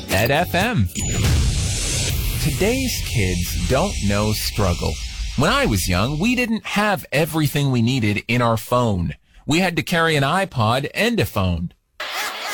FM. Today's kids don't know struggle. When I was young, we didn't have everything we needed in our phone. We had to carry an iPod and a phone.